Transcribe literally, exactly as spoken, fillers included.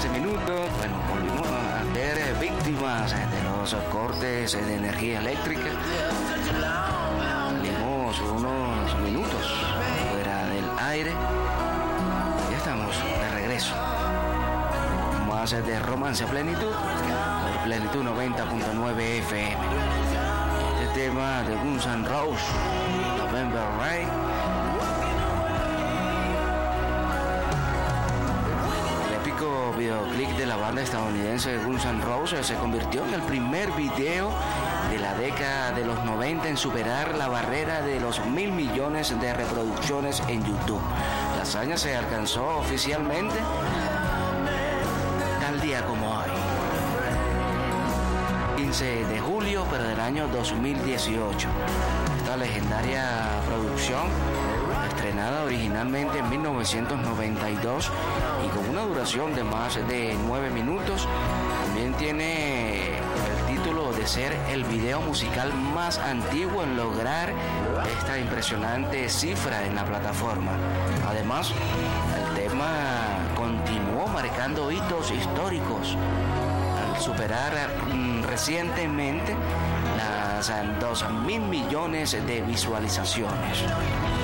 minutos, bueno, volvimos a ser víctimas de los cortes de energía eléctrica. Salimos unos minutos fuera del aire. Ya estamos de regreso. Más de Romance a Plenitud, por Plenitud noventa punto nueve F M. Este tema de Guns N' Roses, November Rain. El épico videoclip de la banda estadounidense Guns N' Roses se convirtió en el primer video de la década de los noventa en superar la barrera de los mil millones de reproducciones en YouTube. La hazaña se alcanzó oficialmente tal día como hoy, quince de julio, pero del año dos mil dieciocho. Esta legendaria producción, estrenada originalmente en mil novecientos noventa y dos y con una duración de más de nueve minutos, también tiene el título de ser el video musical más antiguo en lograr esta impresionante cifra en la plataforma. Además, el tema continuó marcando hitos históricos al superar mm, recientemente las dos mil millones de visualizaciones.